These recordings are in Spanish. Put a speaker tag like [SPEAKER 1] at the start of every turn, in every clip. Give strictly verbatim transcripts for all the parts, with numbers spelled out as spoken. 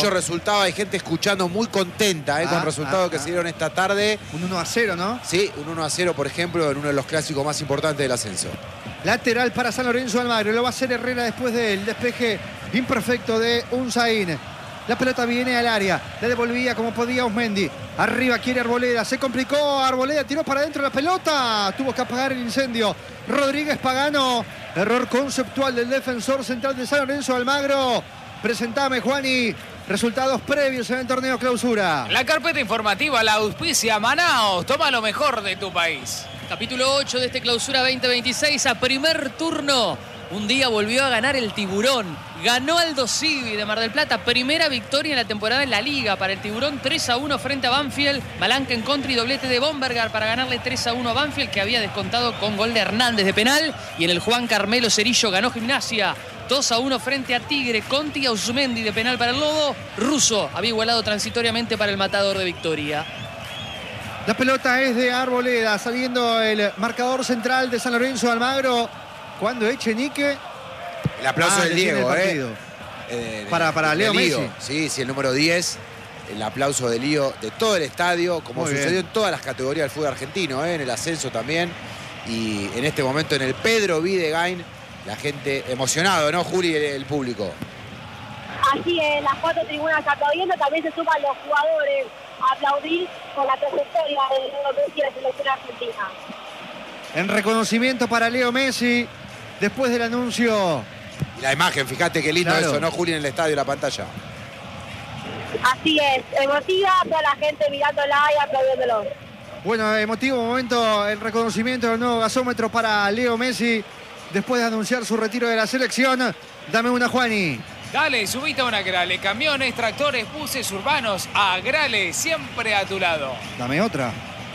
[SPEAKER 1] mucho resultado, hay gente escuchando muy contenta eh, ah, con resultados ah, que ah. se dieron esta tarde.
[SPEAKER 2] Un uno a cero, ¿no?
[SPEAKER 1] Sí, un uno a cero, por ejemplo, en uno de los clásicos más importantes del ascenso.
[SPEAKER 2] Lateral para San Lorenzo de Almagro. Lo va a hacer Herrera después del despeje imperfecto de Unzaín. La pelota viene al área. La devolvía como podía Osmendi. Arriba quiere Arboleda. Se complicó. Arboleda tiró para adentro la pelota. Tuvo que apagar el incendio. Rodríguez Pagano. Error conceptual del defensor central de San Lorenzo de Almagro. Presentame, Juani, resultados previos en el torneo clausura.
[SPEAKER 3] La carpeta informativa la auspicia Manaos. Toma lo mejor de tu país.
[SPEAKER 4] Capítulo ocho de este clausura veinte veintiséis. A primer turno, un día volvió a ganar el Tiburón. Ganó Aldo Civi de Mar del Plata. Primera victoria en la temporada en la Liga para el Tiburón. tres a uno frente a Banfield. Malanca en contra y doblete de Bombergar para ganarle tres a uno a Banfield, que había descontado con gol de Hernández de penal. Y en el Juan Carmelo Cerillo ganó Gimnasia dos a uno frente a Tigre. Conti y Ausmendi de penal para el Lobo. Russo había igualado transitoriamente para el Matador de Victoria.
[SPEAKER 2] La pelota es de Arboleda, saliendo el marcador central de San Lorenzo de Almagro. Cuando Echenique.
[SPEAKER 1] El aplauso ah, del Diego, eh.
[SPEAKER 2] eh. Para, para
[SPEAKER 1] de,
[SPEAKER 2] Leo
[SPEAKER 1] de Lío.
[SPEAKER 2] Messi.
[SPEAKER 1] Sí, sí, el número diez. El aplauso de Lío de todo el estadio, como Muy sucedió bien. en todas las categorías del fútbol argentino, eh, en el ascenso también. Y en este momento en el Pedro Videgain, la gente emocionado, ¿no, Juli, el, el público?
[SPEAKER 5] Así es, las cuatro tribunas aplaudiendo, también se suman los jugadores a aplaudir con la trayectoria de Leo Messi de la selección argentina.
[SPEAKER 2] En reconocimiento para Leo Messi, después del anuncio.
[SPEAKER 1] Y la imagen, fíjate qué lindo claro. eso, ¿no, Juli, en el estadio, la pantalla?
[SPEAKER 5] Así es, emotiva, toda la gente mirándola y aplaudiéndolo.
[SPEAKER 2] Bueno, emotivo momento, el reconocimiento del nuevo gasómetro para Leo Messi, después de anunciar su retiro de la selección. Dame una, Juani.
[SPEAKER 3] Dale, subite a una Grale. Camiones, tractores, buses urbanos. A Grale, siempre a tu lado.
[SPEAKER 2] Dame otra.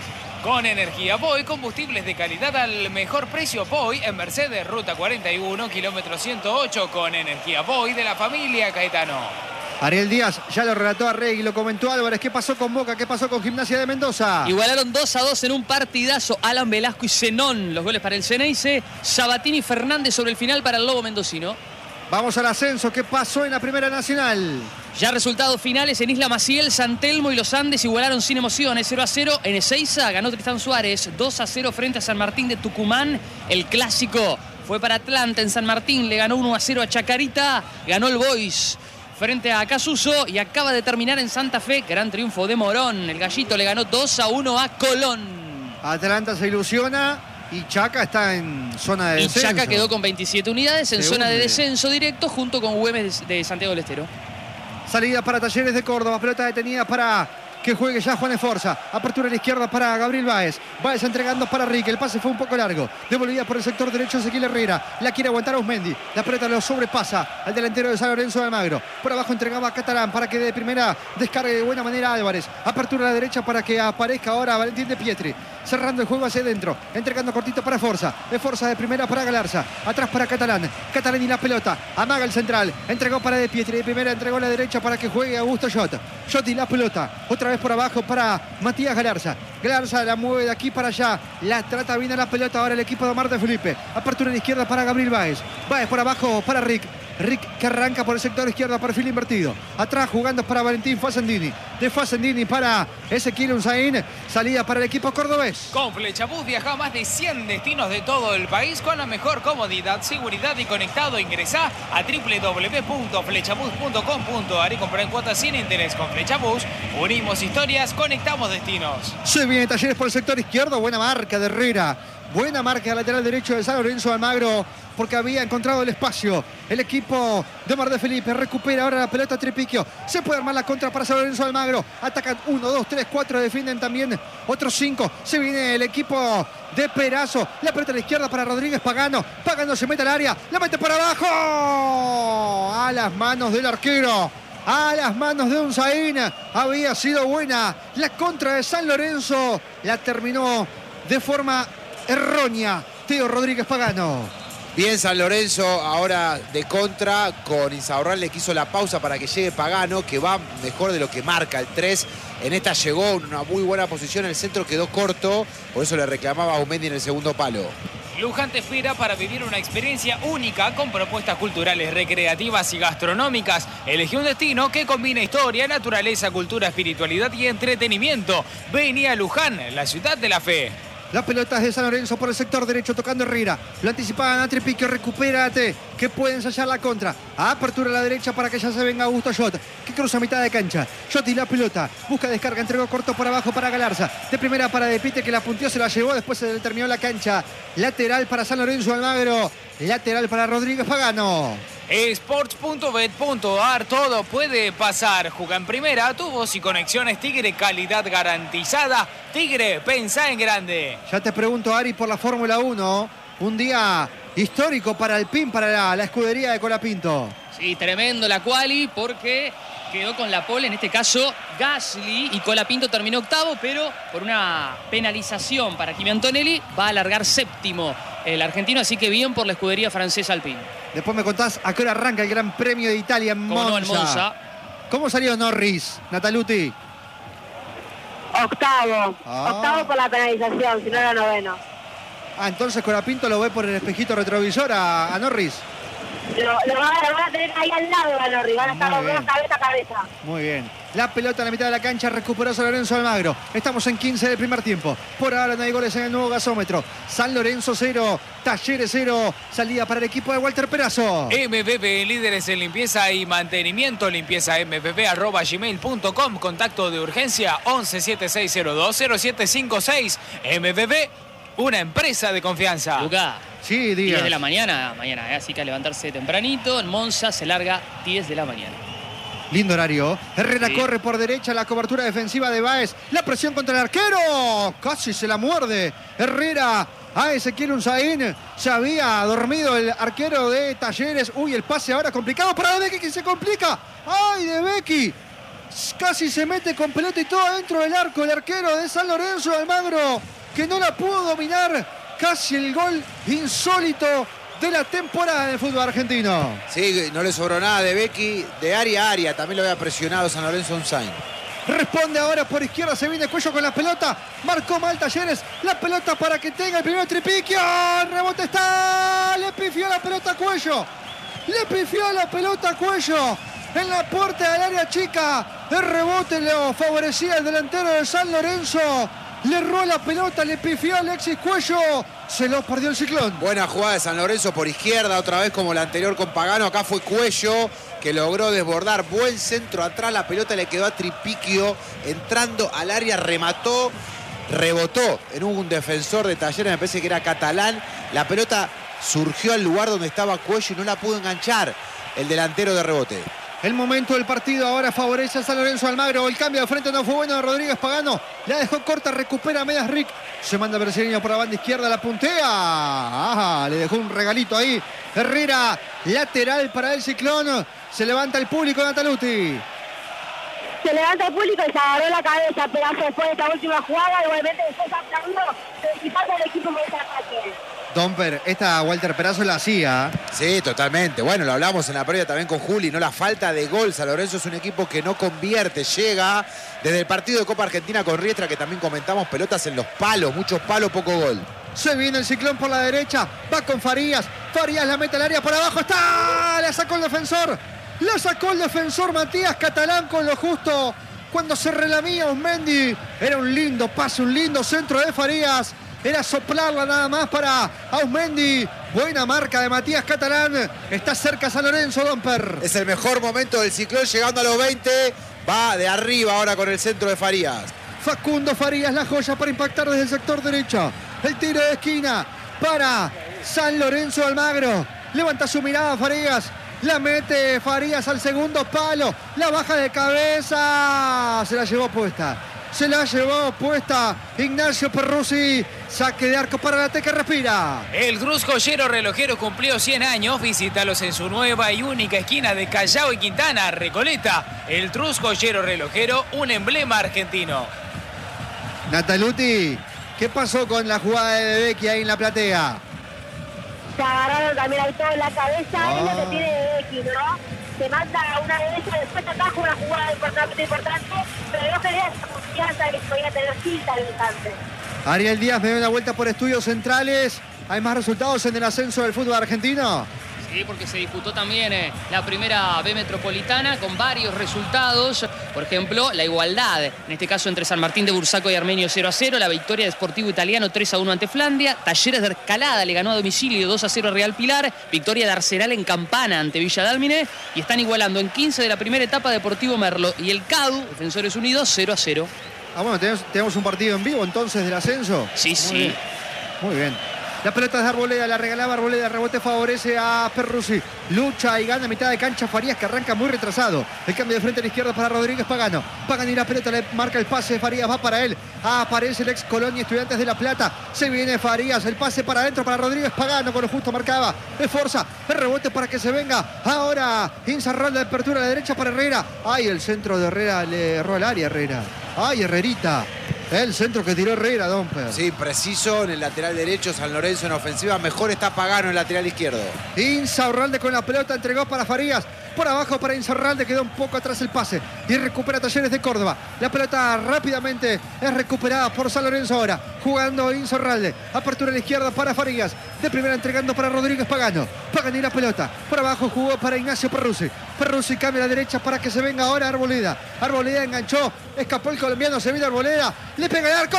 [SPEAKER 3] Con Energía Boy, combustibles de calidad al mejor precio. Boy en Mercedes, ruta cuarenta y uno, kilómetro ciento ocho. Con Energía Boy de la familia Caetano.
[SPEAKER 2] Ariel Díaz ya lo relató a Rey y lo comentó Álvarez. ¿Qué pasó con Boca? ¿Qué pasó con Gimnasia de Mendoza?
[SPEAKER 4] Igualaron dos a dos en un partidazo. Alan Velasco y Zenón, los goles para el Ceneice. Sabatini y Fernández sobre el final para el Lobo mendocino.
[SPEAKER 2] Vamos al ascenso. ¿Qué pasó en la Primera Nacional?
[SPEAKER 4] Ya resultados finales en Isla Maciel, San Telmo y Los Andes igualaron sin emociones. cero a cero en Ezeiza ganó Tristán Suárez. dos a cero frente a San Martín de Tucumán. El clásico fue para Atlanta en San Martín. Le ganó uno a cero a Chacarita. Ganó el Boys frente a Casuso y acaba de terminar en Santa Fe. Gran triunfo de Morón. El Gallito le ganó dos a uno a Colón.
[SPEAKER 2] Atlanta se ilusiona. Y Chaca está en zona de
[SPEAKER 4] y
[SPEAKER 2] descenso.
[SPEAKER 4] Y Chaca quedó con veintisiete unidades en Se zona hunde. de descenso directo junto con Güemes de Santiago del Estero.
[SPEAKER 2] Salida para Talleres de Córdoba. Pelota detenida para que juegue ya Juan Esforza. Apertura a la izquierda para Gabriel Báez. Báez entregando para Rique. El pase fue un poco largo. Devolvida por el sector derecho Ezequiel Herrera. La quiere aguantar Osmendi. La pelota lo sobrepasa al delantero de San Lorenzo de Almagro. Por abajo entregaba a Catalán para que de primera descargue de buena manera a Álvarez. Apertura a la derecha para que aparezca ahora Valentín de Pietri. Cerrando el juego hacia adentro. Entregando cortito para Forza. De Forza de primera para Galarza. Atrás para Catalán. Catalán y la pelota. Amaga el central. Entregó para de Pietri. De primera entregó a la derecha para que juegue Augusto Jot. Jot y la pelota. Otra vez por abajo para Matías Galarza. Galarza la mueve de aquí para allá. La trata bien a la pelota ahora el equipo de Omar de Felipe. Apertura a la izquierda para Gabriel Báez. Báez por abajo para Rick. Rick que arranca por el sector izquierdo, perfil invertido. Atrás jugando para Valentín Facendini. De Facendini para Ezequiel Unzaín. Salida para el equipo cordobés.
[SPEAKER 3] Con Flechabús viaja a más de cien destinos de todo el país con la mejor comodidad, seguridad y conectado. Ingresá a doble u doble u doble u punto flechabús punto com punto a r y comprar en cuotas sin interés. Con Flechabús unimos historias, conectamos destinos.
[SPEAKER 2] Se viene Talleres por el sector izquierdo. Buena marca de Herrera. Buena marca lateral derecho de San Lorenzo de Almagro, porque había encontrado el espacio. El equipo de Omar de Felipe recupera ahora la pelota Tripiquio. Se puede armar la contra para San Lorenzo de Almagro. Atacan uno, dos, tres, cuatro. Defienden también otros cinco. Se viene el equipo de Perazo. La pelota a la izquierda para Rodríguez Pagano. Pagano se mete al área. La mete para abajo. A las manos del arquero. A las manos de Unzaín. Había sido buena la contra de San Lorenzo. La terminó de forma errónea Teo Rodríguez Pagano.
[SPEAKER 1] Bien San Lorenzo, ahora de contra, con Insaurral le quiso la pausa para que llegue Pagano, que va mejor de lo que marca el tres. En esta llegó en una muy buena posición, el centro quedó corto, por eso le reclamaba a Aumendi en el segundo palo.
[SPEAKER 3] Luján te espera para vivir una experiencia única con propuestas culturales, recreativas y gastronómicas. Elegí un destino que combina historia, naturaleza, cultura, espiritualidad y entretenimiento. Vení a Luján, la ciudad de la fe.
[SPEAKER 2] La pelota es de San Lorenzo por el sector derecho, tocando Herrera. Lo anticipaban a Tripiquio, recupérate, que puede ensayar la contra. Apertura a la derecha para que ya se venga Augusto Jot, que cruza a mitad de cancha. Jot y la pelota, busca descarga, entregó corto por abajo para Galarza. De primera para De Pite, que la punteó, se la llevó, después se determinó la cancha. Lateral para San Lorenzo Almagro, lateral para Rodríguez Pagano.
[SPEAKER 3] Sports punto bet punto ar, todo puede pasar. Juega en primera, tu voz y conexiones Tigre, calidad garantizada. Tigre, pensá en grande.
[SPEAKER 2] Ya te pregunto, Ari, por la Fórmula uno. Un día histórico para Alpine, para la, la escudería de Colapinto.
[SPEAKER 4] Sí, tremendo la quali porque quedó con la pole, en este caso Gasly, y Colapinto terminó octavo, pero por una penalización para Kimi Antonelli va a alargar séptimo el argentino, así que bien por la escudería francesa Alpine.
[SPEAKER 2] Después me contás a qué hora arranca el Gran Premio de Italia en Monza.
[SPEAKER 4] ¿Cómo no, en Monza?
[SPEAKER 2] ¿Cómo salió Norris, Nataluti?
[SPEAKER 5] Octavo.
[SPEAKER 2] Ah.
[SPEAKER 5] Octavo por la penalización, si no era noveno.
[SPEAKER 2] Ah, entonces Colapinto lo ve por el espejito retrovisor a, a Norris.
[SPEAKER 5] Lo, lo, van, lo van a tener ahí al lado a Norris, van a estar
[SPEAKER 2] Muy
[SPEAKER 5] los dos
[SPEAKER 2] bien.
[SPEAKER 5] cabeza a cabeza.
[SPEAKER 2] Muy bien. La pelota en la mitad de la cancha, recuperó San Lorenzo Almagro. Estamos en quince del primer tiempo. Por ahora no hay goles en el nuevo gasómetro. San Lorenzo cero, Talleres cero. Salida para el equipo de Walter Perazo.
[SPEAKER 3] M V P, líderes en limpieza y mantenimiento. Limpieza m v p arroba gmail punto com. Contacto de urgencia once siete seis cero dos cero siete cinco seis. M V P, una empresa de confianza.
[SPEAKER 4] Lucas,
[SPEAKER 2] Sí,
[SPEAKER 4] diez
[SPEAKER 2] Díaz.
[SPEAKER 4] de la mañana, mañana, ¿eh? Así que a levantarse tempranito. En Monza se larga diez de la mañana.
[SPEAKER 2] Lindo horario. Herrera
[SPEAKER 4] Sí.
[SPEAKER 2] corre por derecha, la cobertura defensiva de Báez. La presión contra el arquero. Casi se la muerde. Herrera a Ezequiel Unzaín. Se había dormido el arquero de Talleres. Uy, el pase ahora complicado para De Becky, que se complica. ¡Ay, De Becky! Casi se mete con pelota y todo dentro del arco. El arquero de San Lorenzo de Almagro, que no la pudo dominar. Casi el gol insólito de la temporada en el fútbol argentino.
[SPEAKER 1] Sí, no le sobró nada de Becky, de área a área. También lo había presionado San Lorenzo Unzaín.
[SPEAKER 2] Responde ahora por izquierda, se viene Cuello con la pelota. Marcó mal Talleres, la pelota para que tenga el primer Tripiquio. El rebote está, le pifió la pelota a Cuello. Le pifió la pelota a Cuello. En la puerta del área chica. El rebote lo favorecía el delantero de San Lorenzo. Le erró la pelota, le pifió a Alexis Cuello. Se lo perdió el Ciclón.
[SPEAKER 1] Buena jugada de San Lorenzo por izquierda, otra vez como la anterior con Pagano. Acá fue Cuello, que logró desbordar. Buen centro atrás, la pelota le quedó a Tripiquio. Entrando al área, remató, rebotó en un defensor de Talleres, me parece que era catalán. La pelota surgió al lugar donde estaba Cuello y no la pudo enganchar el delantero de rebote.
[SPEAKER 2] El momento del partido ahora favorece a San Lorenzo Almagro. El cambio de frente no fue bueno de Rodríguez Pagano. La dejó corta, recupera a medias Rick. Se manda Brasileño por la banda izquierda, la puntea. Ajá, le dejó un regalito ahí. Herrera, lateral para el Ciclón. Se levanta el público de Nataluti.
[SPEAKER 5] Se levanta el público y se agarró la cabeza, pero después de esta última jugada, igualmente después aplaudió el equipazo del equipo con ese ataque.
[SPEAKER 2] Domper, esta Walter Perazo la hacía.
[SPEAKER 1] Sí, totalmente. Bueno, lo hablamos en la previa también con Juli, ¿no? La falta de gol. San Lorenzo es un equipo que no convierte. Llega desde el partido de Copa Argentina con Riestra, que también comentamos, pelotas en los palos, muchos palos, poco gol.
[SPEAKER 2] Se viene el Ciclón por la derecha. Va con Farías. Farías la mete al área por abajo. ¡Está! La sacó el defensor. La sacó el defensor Matías Catalán con lo justo. Cuando se relamía Osmendi. Era un lindo pase, un lindo centro de Farías. Era soplarla nada más para Ausmendi. Buena marca de Matías Catalán. Está cerca San Lorenzo, Domper.
[SPEAKER 1] Es el mejor momento del Ciclón, llegando a los veinte. Va de arriba ahora con el centro de Farías.
[SPEAKER 2] Facundo Farías, la joya para impactar desde el sector derecho. El tiro de esquina para San Lorenzo Almagro. Levanta su mirada Farías. La mete Farías al segundo palo. La baja de cabeza. Se la llevó puesta. Se la llevó puesta Ignacio Perruzzi. Saque de arco para la T que respira.
[SPEAKER 3] El Cruz Joyero Relojero cumplió cien años. Visítalos en su nueva y única esquina de Callao y Quintana, Recoleta. El Cruz Joyero Relojero, un emblema argentino.
[SPEAKER 2] Nataluti, ¿qué pasó con la jugada de De Becky ahí en la platea?
[SPEAKER 5] Se agarraron también ahí todo en la cabeza.
[SPEAKER 2] Ah.
[SPEAKER 5] Es lo que tiene De Becky, ¿no? Se manda una derecha, después ataja una jugada importante, importante, pero no tenía esa confianza que podía tener Gilda al instante.
[SPEAKER 2] Ariel Díaz me da una vuelta por estudios centrales. ¿Hay más resultados en el ascenso del fútbol argentino?
[SPEAKER 4] Sí, porque se disputó también eh, la primera B Metropolitana con varios resultados. Por ejemplo, la igualdad, en este caso entre San Martín de Bursaco y Armenio cero a cero. La victoria de Sportivo Italiano tres a uno ante Flandia. Talleres de Escalada le ganó a domicilio dos a cero a Real Pilar. Victoria de Arsenal en Campana ante Villa Dálmine. Y están igualando en quince de la primera etapa Deportivo Merlo y el C A D U, Defensores Unidos, cero a cero.
[SPEAKER 2] Ah, bueno, tenemos, tenemos un partido en vivo entonces del ascenso.
[SPEAKER 4] Sí,
[SPEAKER 2] Muy
[SPEAKER 4] sí.
[SPEAKER 2] bien. Muy bien. La pelota es de Arboleda, la regalaba Arboleda, el rebote favorece a Perruzzi. Lucha y gana a mitad de cancha Farías, que arranca muy retrasado. El cambio de frente a la izquierda para Rodríguez Pagano. Pagano y la pelota le marca el pase, Farías va para él. Aparece el ex Colonia Estudiantes de La Plata. Se viene Farías, el pase para adentro para Rodríguez Pagano, con lo justo marcaba. Esforza, el rebote para que se venga. Ahora Inzarral de apertura a la derecha para Herrera. Ay, el centro de Herrera le erró al área Herrera. Ay, Herrerita. El centro que tiró Herrera, Domper.
[SPEAKER 1] Sí, preciso en el lateral derecho. San Lorenzo en ofensiva. Mejor está Pagano en el lateral izquierdo.
[SPEAKER 2] Insaurralde con la pelota, entregó para Farías. Por abajo para Insaurralde, quedó un poco atrás el pase. Y recupera Talleres de Córdoba. La pelota rápidamente es recuperada por San Lorenzo ahora. Jugando Insaurralde. Apertura a la izquierda para Farías. De primera entregando para Rodríguez Pagano. Pagano y la pelota. Por abajo jugó para Ignacio Perruzzi. Perruzzi cambia a la derecha para que se venga ahora Arboleda. Arboleda enganchó. Escapó el colombiano. Se viene Arboleda. Le pega el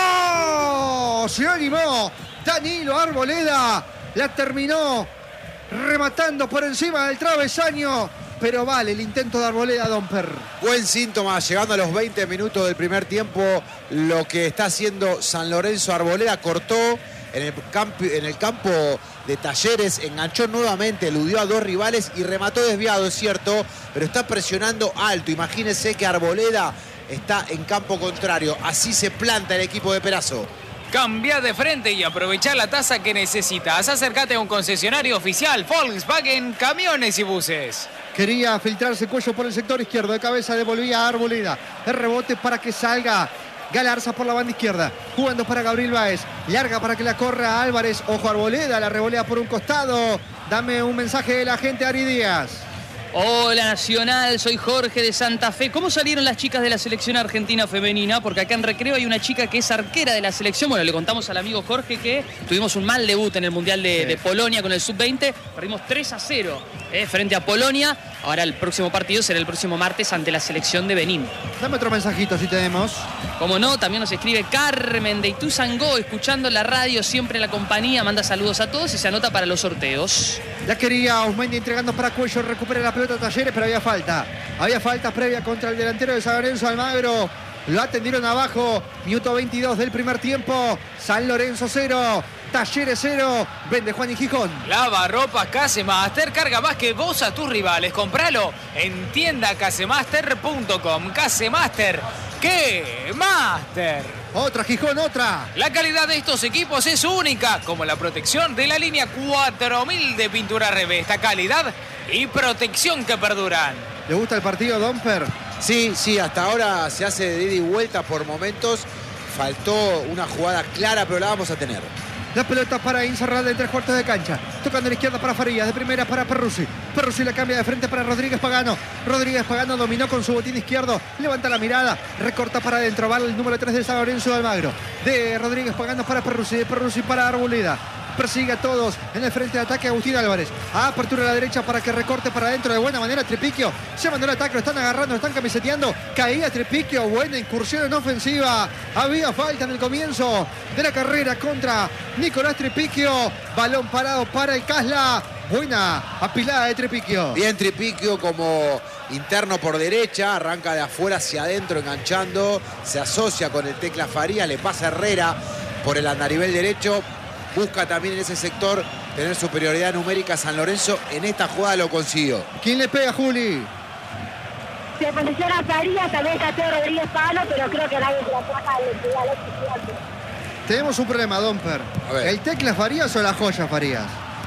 [SPEAKER 2] arco. Se animó Danilo Arboleda. La terminó rematando por encima del travesaño. Pero vale el intento de Arboleda, Domper.
[SPEAKER 1] Buen síntoma, llegando a los veinte minutos del primer tiempo. Lo que está haciendo San Lorenzo. Arboleda cortó en el, campo, en el campo de Talleres. Enganchó nuevamente, eludió a dos rivales y remató desviado, es cierto. Pero está presionando alto. Imagínense que Arboleda está en campo contrario. Así se planta el equipo de Perazo.
[SPEAKER 3] Cambia de frente y aprovechar la tasa que necesitas. Acércate a un concesionario oficial Volkswagen Camiones y Buses.
[SPEAKER 2] Quería filtrarse Cuello por el sector izquierdo. De cabeza devolvía a Arboleda. El rebote para que salga Galarza por la banda izquierda. Jugando para Gabriel Báez. Larga para que la corra Álvarez. Ojo Arboleda. La revolea por un costado. Dame un mensaje de la gente, Ari Díaz.
[SPEAKER 4] Hola Nacional, soy Jorge de Santa Fe. ¿Cómo salieron las chicas de la selección argentina femenina? Porque acá en Recreo hay una chica que es arquera de la selección. Bueno, le contamos al amigo Jorge que tuvimos un mal debut en el Mundial de, de Polonia con el sub veinte. Perdimos tres a cero eh, frente a Polonia. Ahora el próximo partido será el próximo martes ante la selección de Benín.
[SPEAKER 2] Dame otro mensajito si tenemos.
[SPEAKER 4] Como no, también nos escribe Carmen de Ituzangó, escuchando la radio, siempre en la compañía. Manda saludos a todos y se anota para los sorteos.
[SPEAKER 2] La quería Osmendi entregando para Cuello. Recupera la pelota Talleres, pero había falta. Había falta previa contra el delantero de San Lorenzo, Almagro. Lo atendieron abajo. Minuto veintidós del primer tiempo. San Lorenzo cero. Talleres cero. Vende Juan y Gijón.
[SPEAKER 3] Lava ropa Casemaster. Carga más que vos a tus rivales. Compralo en tienda casemaster punto com. Casemaster. ¡Qué Master!
[SPEAKER 2] Otra Gijón, otra.
[SPEAKER 3] La calidad de estos equipos es única, como la protección de la línea cuatro mil de pintura Revesta. Calidad y protección que perduran.
[SPEAKER 2] ¿Le gusta el partido, Domper?
[SPEAKER 1] Sí, sí, hasta ahora se hace de ida y vuelta por momentos. Faltó una jugada clara, pero la vamos a tener.
[SPEAKER 2] La pelota para Inzarralde en tres cuartos de cancha. Tocando a la izquierda para Farías. De primera para Perruzzi. Perruzzi la cambia de frente para Rodríguez Pagano. Rodríguez Pagano dominó con su botín izquierdo. Levanta la mirada. Recorta para adentro. Va el número tres de San Lorenzo de Almagro. De Rodríguez Pagano para Perruzzi. De Perruzzi para Arboleda. Persigue a todos en el frente de ataque Agustín Álvarez. A apertura a la derecha para que recorte para adentro de buena manera Tripiquio. Se mandó el ataque, lo están agarrando, lo están camiseteando. Caía Tripiquio, buena incursión en ofensiva. Había falta en el comienzo de la carrera contra Nicolás Tripiquio. Balón parado para el Casla. Buena apilada de Tripiquio.
[SPEAKER 1] Bien Tripiquio como interno por derecha. Arranca de afuera hacia adentro enganchando. Se asocia con el Tecla Farías. Le pasa Herrera por el andarivel derecho. Busca también en ese sector tener superioridad numérica. San Lorenzo en esta jugada lo consiguió.
[SPEAKER 2] ¿Quién le pega, Juli?
[SPEAKER 5] Se posiciona Farías, también está Teo Rodríguez Pagano, pero creo que nadie se la saca al estudiante.
[SPEAKER 2] Tenemos un problema, Domper. ¿El Tecla Farías o la joya Farías?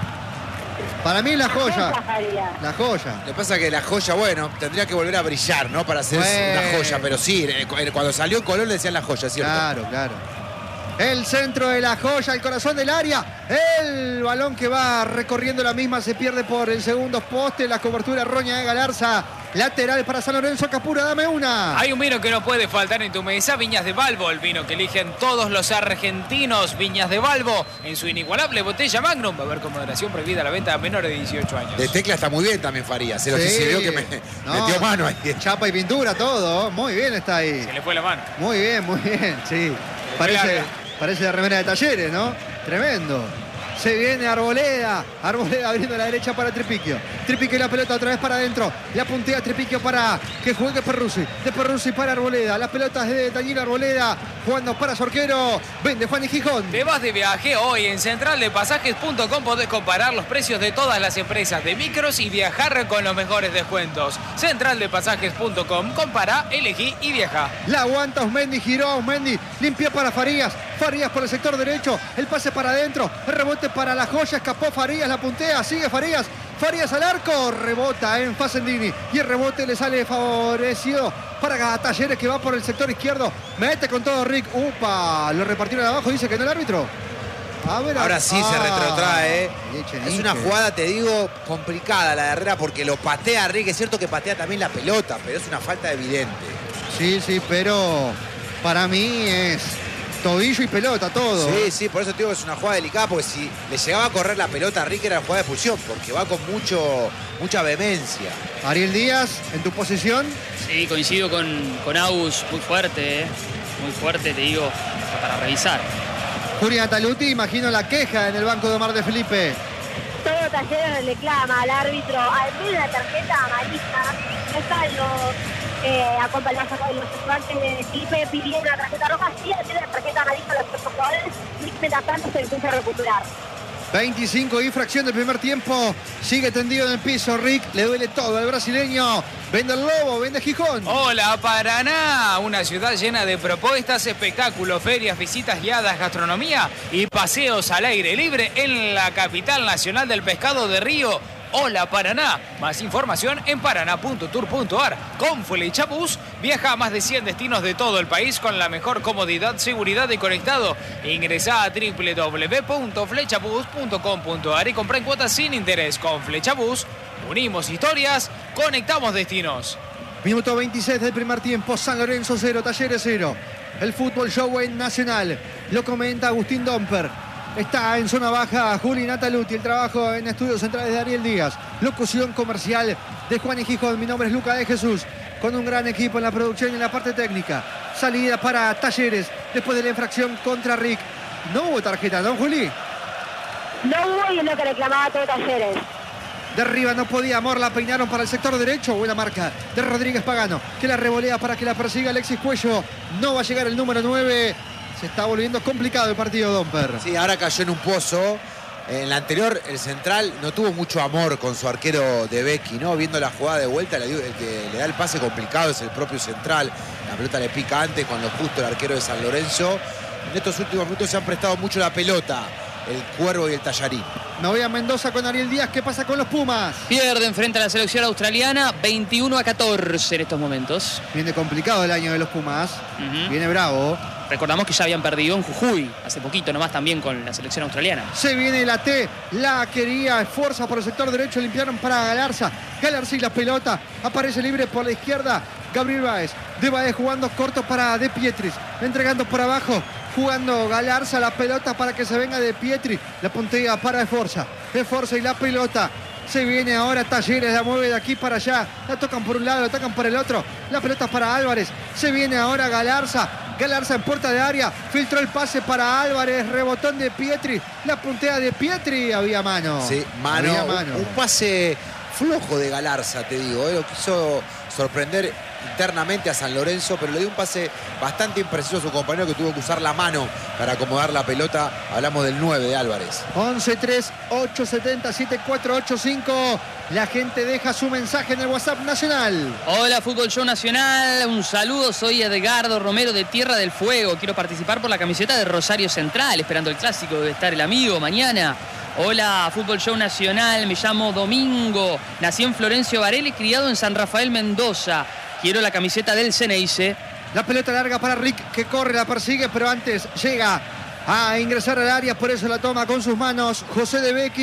[SPEAKER 2] Para mí la joya. La joya.
[SPEAKER 1] Lo que pasa es que la joya, bueno, tendría que volver a brillar, ¿no? Para ser
[SPEAKER 2] bueno.
[SPEAKER 1] una joya, pero sí, cuando salió en Colón le decían la joya, ¿cierto?
[SPEAKER 2] Claro, claro. El centro de la joya, el corazón del área. El balón que va recorriendo la misma se pierde por el segundo poste. La cobertura roña de Galarza. Lateral para San Lorenzo, Capura, dame una.
[SPEAKER 3] Hay un vino que no puede faltar en tu mesa, Viñas de Balbo, el vino que eligen todos los argentinos. Viñas de Balbo, en su inigualable botella Magnum. Va a haber con moderación prohibida la venta a menores de dieciocho años.
[SPEAKER 1] De tecla está muy bien también Farías. Se lo
[SPEAKER 2] Sí.
[SPEAKER 1] sirvió que me
[SPEAKER 2] No,
[SPEAKER 1] metió mano ahí.
[SPEAKER 2] Chapa y pintura, todo. Muy bien está ahí.
[SPEAKER 3] Se le fue la mano.
[SPEAKER 2] Muy bien, muy bien, sí. Parece,
[SPEAKER 3] larga.
[SPEAKER 2] parece la remera de Talleres, ¿no? Tremendo. Se viene Arboleda. Arboleda abriendo a la derecha para Tripiquio. Tripiquio y la pelota otra vez para adentro. La puntea Tripiquio para que juegue Perruzzi. De Perruzzi para Arboleda. Las pelotas de Daniel Arboleda. Jugando para su arquero. Vende Juan y Gijón.
[SPEAKER 3] Te vas de viaje hoy en central de pasajes punto com. Podés comparar los precios de todas las empresas de micros y viajar con los mejores descuentos. central de pasajes punto com. Compara, elegí y viaja.
[SPEAKER 2] La aguanta Osmendi, giró a Osmendi, limpia para Farías, Farías por el sector derecho, el pase para adentro, el rebote para la joya, escapó Farías, la puntea, sigue Farías, Farías al arco, rebota en Facendini y el rebote le sale favorecido para Talleres que va por el sector izquierdo, mete con todo Rick, upa, lo repartieron abajo, dice que no el árbitro. A ver,
[SPEAKER 1] Ahora sí
[SPEAKER 2] ah,
[SPEAKER 1] se retrotrae. ¿eh?
[SPEAKER 2] Echenique.
[SPEAKER 1] Es una jugada, te digo, complicada la de Herrera porque lo patea Rick. Es cierto que patea también la pelota, pero es una falta evidente.
[SPEAKER 2] Sí, sí, pero para mí es tobillo y pelota todo.
[SPEAKER 1] Sí, sí, por eso te digo que es una jugada delicada, porque si le llegaba a correr la pelota a Rick era jugada de expulsión, porque va con mucho, mucha vehemencia.
[SPEAKER 2] Ariel Díaz, en tu posición.
[SPEAKER 4] Sí, coincido con, con Agus, muy fuerte, ¿eh? Muy fuerte, te digo, para revisar.
[SPEAKER 2] Julián Taluti, imagino la queja en el banco de Omar de Felipe.
[SPEAKER 5] Todo Talleres le clama al árbitro, al menos la tarjeta amarilla, no están los eh, acompañados de los estudiantes de Felipe pidiendo la tarjeta roja, sí tiene la tarjeta amarilla a los otros jugadores y mientras tanto se empieza a recuperar.
[SPEAKER 2] veinticinco y fracción del primer tiempo. Sigue tendido en el piso. Rick le duele todo al brasileño. Vende el Lobo, vende Gijón.
[SPEAKER 3] Hola Paraná, una ciudad llena de propuestas, espectáculos, ferias, visitas guiadas, gastronomía y paseos al aire libre en la capital nacional del pescado de Río. Hola Paraná, más información en paraná punto tour punto ar. Con Flexabus viaja a más de cien destinos de todo el país con la mejor comodidad, seguridad y conectado. Ingresá a doble u doble u doble u punto flexabus punto com punto ar y compra en cuotas sin interés. Con Flexabus unimos historias, conectamos destinos.
[SPEAKER 2] Minuto veintiséis del primer tiempo. San Lorenzo cero, Talleres cero. El fútbol show en Nacional. Lo comenta Agustín Domper. Está en zona baja Juli Nataluti, el trabajo en estudios centrales de Ariel Díaz. Locución comercial de Juan y Gijón. Mi nombre es Luca de Jesús, con un gran equipo en la producción y en la parte técnica. Salida para Talleres después de la infracción contra Rick. No hubo tarjeta, ¿no, Juli?
[SPEAKER 5] No hubo y es lo que reclamaba todo Talleres.
[SPEAKER 2] De arriba no podía, Amor, la peinaron para el sector derecho. Buena marca de Rodríguez Pagano, que la revolea para que la persiga Alexis Cuello. No va a llegar el número nueve. Se está volviendo complicado el partido, Domper.
[SPEAKER 1] Sí, ahora cayó en un pozo. En la anterior, el central no tuvo mucho amor con su arquero de Becky, ¿no? Viendo la jugada de vuelta, el que le da el pase complicado es el propio central. La pelota le pica antes, cuando justo el arquero de San Lorenzo. En estos últimos minutos se han prestado mucho la pelota el Cuervo y el Tallarín.
[SPEAKER 2] Me voy a Mendoza con Ariel Díaz. ¿Qué pasa con los Pumas?
[SPEAKER 4] Pierden frente a la selección australiana, veintiuno a catorce en estos momentos.
[SPEAKER 2] Viene complicado el año de los Pumas.
[SPEAKER 4] Uh-huh.
[SPEAKER 2] Viene bravo.
[SPEAKER 4] Recordamos que ya habían perdido en Jujuy hace poquito nomás también con la selección australiana.
[SPEAKER 2] Se viene la T, la quería, esfuerza por el sector derecho, limpiaron para Galarza. Galarza y la pelota, aparece libre por la izquierda. Gabriel Báez, de Báez jugando corto para De Pietris, entregando por abajo, jugando Galarza la pelota para que se venga De Pietri. La puntea para Esforza, Esforza y la pelota. Se viene ahora Talleres, la mueve de aquí para allá. La tocan por un lado, la tocan por el otro. La pelota para Álvarez. Se viene ahora Galarza. Galarza en puerta de área. Filtró el pase para Álvarez. Rebotón de Pietri. La puntea de Pietri. Había mano.
[SPEAKER 1] Sí, mano.
[SPEAKER 2] Había mano.
[SPEAKER 1] Un pase flojo de Galarza, te digo. ¿eh? Lo quiso sorprender internamente a San Lorenzo, pero le dio un pase bastante impreciso a su compañero que tuvo que usar la mano para acomodar la pelota. Hablamos del nueve de Álvarez.
[SPEAKER 2] once tres ocho siete siete cuatro ocho cinco. La gente deja su mensaje en el WhatsApp nacional.
[SPEAKER 4] Hola, Fútbol Show Nacional. Un saludo, soy Edgardo Romero de Tierra del Fuego. Quiero participar por la camiseta de Rosario Central, esperando el clásico. Debe estar el amigo mañana. Hola, Fútbol Show Nacional. Me llamo Domingo. Nací en Florencio Varela y criado en San Rafael, Mendoza. Quiero la camiseta del Ceneice.
[SPEAKER 2] La pelota larga para Rick, que corre, la persigue, pero antes llega a ingresar al área, por eso la toma con sus manos José de Becchi.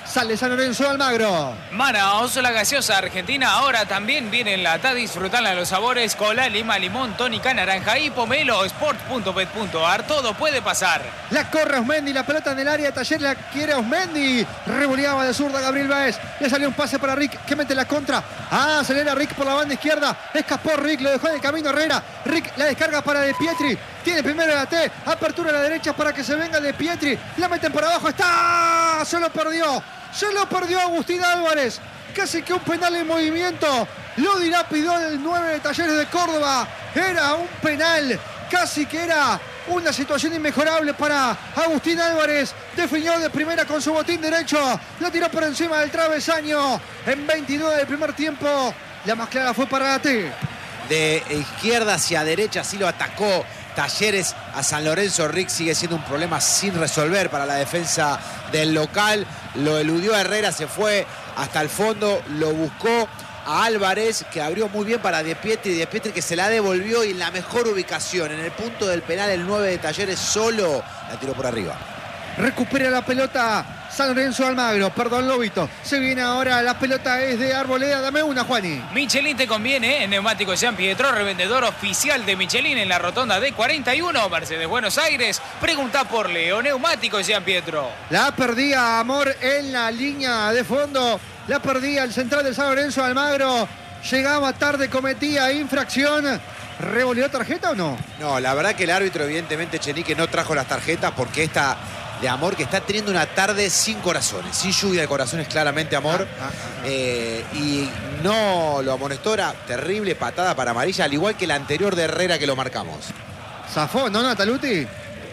[SPEAKER 2] Sale San Lorenzo de Almagro.
[SPEAKER 3] Manaos, la gaseosa argentina, ahora también viene enlatada. Disfrutarla de los sabores cola, lima, limón, tónica, naranja y pomelo. Sport punto bet punto ar, todo puede pasar.
[SPEAKER 2] La corre Osmendi, la pelota en el área. Taller la quiere Osmendi. Revoleaba de zurda Gabriel Báez. Le salió un pase para Rick, que mete la contra. Ah, acelera Rick por la banda izquierda. Escapó Rick, lo dejó en el camino Herrera. Rick la descarga para De Pietri. Tiene primero la T. Apertura a la derecha para que se venga De Pietri. La meten por abajo. ¡Está! Se lo perdió. Se lo perdió Agustín Álvarez. Casi que un penal en movimiento. Lo dilapidó el nueve de Talleres de Córdoba. Era un penal. Casi que era una situación inmejorable para Agustín Álvarez. Definió de primera con su botín derecho. Lo tiró por encima del travesaño. En veintinueve del primer tiempo. La más clara fue para la T.
[SPEAKER 1] De izquierda hacia derecha, así lo atacó Talleres a San Lorenzo. Rick sigue siendo un problema sin resolver para la defensa del local. Lo eludió a Herrera, se fue hasta el fondo, lo buscó a Álvarez, que abrió muy bien para De Pietri. De Pietri que se la devolvió y en la mejor ubicación, en el punto del penal, el nueve de Talleres solo la tiró por arriba.
[SPEAKER 2] Recupera la pelota San Lorenzo de Almagro, perdón Lobito. Se viene ahora, la pelota es de Arboleda. Dame una, Juani.
[SPEAKER 3] Michelin te conviene, en Neumáticos San Pietro, revendedor oficial de Michelin en la rotonda D cuarenta y uno, Mercedes Buenos Aires. Pregunta por Leo, Neumáticos San Pietro.
[SPEAKER 2] La perdía Amor en la línea de fondo. La perdía el central de San Lorenzo de Almagro. Llegaba tarde, cometía infracción. ¿Revolvió tarjeta o no?
[SPEAKER 1] No, la verdad que el árbitro, evidentemente, Chenique no trajo las tarjetas porque esta de Amor, que está teniendo una tarde sin corazones, sin lluvia de corazones, claramente Amor. Ah, ah, ah. Eh, y no lo amonestó, era terrible patada para amarilla, al igual que la anterior de Herrera que lo marcamos.
[SPEAKER 2] ¿Zafó, no, Nataluti?